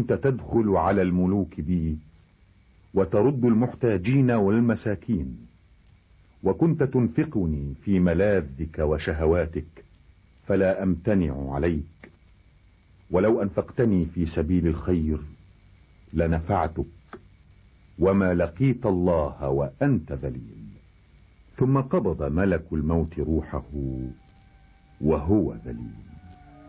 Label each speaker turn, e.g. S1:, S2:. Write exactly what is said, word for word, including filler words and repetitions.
S1: كنت تدخل على الملوك بي وترد المحتاجين والمساكين، وكنت تنفقني في ملاذك وشهواتك فلا أمتنع عليك، ولو أنفقتني في سبيل الخير لنفعتك، وما لقيت الله وأنت ذليل. ثم قبض ملك الموت روحه وهو ذليل.